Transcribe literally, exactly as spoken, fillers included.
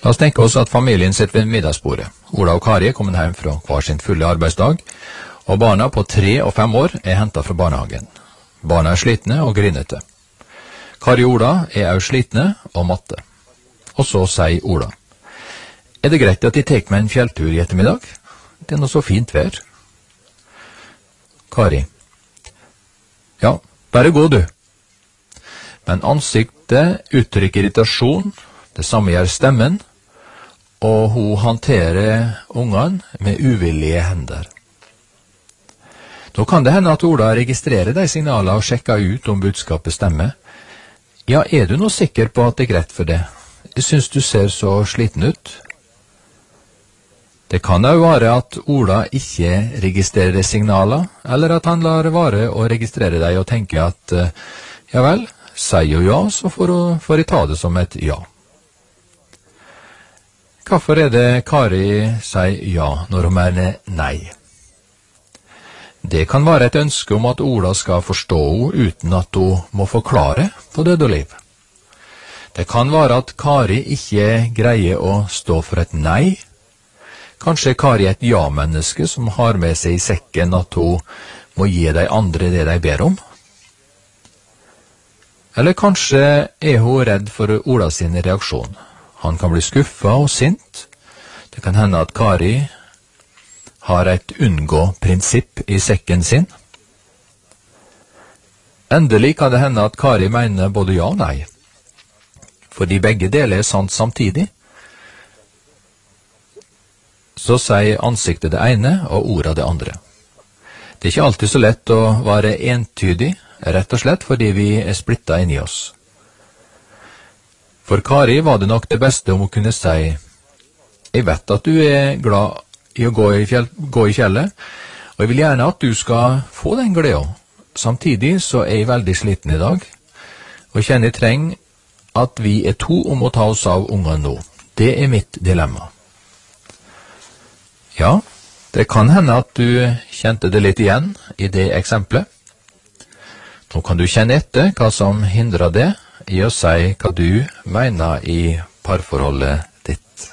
La oss tenke oss at familien sitter ved middagsbordet. Ola og Kari er kommet hjem fra hver sin fulle arbeidsdag, og barna på tre og fem år er hentet fra barnehagen. Barna er slitne og grinete. Kari og Ola er også slitne og matte. Og så sier Ola: «Er det greit at de tek meg en fjelltur i ettermiddag? Det er noe så fint vær.» Kari: «Ja, bare gå du.» Men ansiktet uttrykker irritasjon, det samme gjør stemmen, og hun håndterer ungene med uvillige hender. Da kan det hende at Ola registrerer de signalene og sjekker ut om budskapet stemmer. «Ja, er du nå sikker på at det er greit for det? Jeg synes du ser så sliten ut.» Det kan også være at Ola ikke registrerer signaler, eller at han lar være å registrere deg og tenke at «ja vel, sier jo ja, så får, får jeg ta det som et ja.» Hvorfor er det Kari sier ja når hun mener nei? Det kan være et ønske om at Ola skal forstå henne uten at hun må forklare på død og liv. Det kan være at Kari ikke greier å stå for et nei. Kanskje Kari er et ja-menneske som har med seg i sekken at hun må gi de andre det de ber om. Eller kanskje er hun redd for Ola sin reaksjon. Han kan bli skuffet og sint. Det kan hende at Kari har et unngå-prinsipp i sekken sin. Endelig kan det hende at Kari mener både ja og nei, fordi begge deler er sant samtidig. Så sier ansiktet det ene og ordet det andre. Det er ikke alltid så lett å være entydig, rett og slett fordi vi er splittet inn i oss. For Kari var det nok det beste om hun kunne si: «Jeg vet at du er glad i å gå i, fjell, gå i fjellet, og jeg vil gjerne at du skal få den gleden. Samtidig så er jeg veldig sliten i dag, og jeg kjenner jeg trenger at vi er to om å ta oss av ungene nå. Det er mitt dilemma.» Ja, det kan hende at du kjente det litt igjen i det eksempelet. Nå kan du kjenne etter hva som hindrer det i å si hva du mener i parforholdet ditt.